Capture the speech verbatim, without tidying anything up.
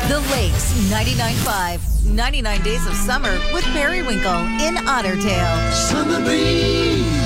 The Lakes ninety-nine point five. ninety-nine Days of Summer with Periwinkle in Otter Tail. Summer breeze.